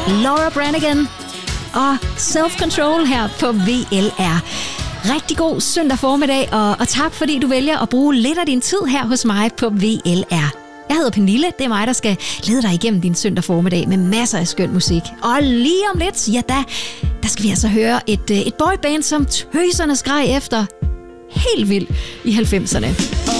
Laura Branigan og Self Control her på VLR. Rigtig god søndag formiddag, og tak fordi du vælger at bruge lidt af din tid her hos mig på VLR. Jeg hedder Pernille, det er mig, der skal lede dig igennem din søndag formiddag med masser af skøn musik. Og lige om lidt, ja der skal vi altså høre et boyband, som tøserne skreg efter helt vildt i 90'erne.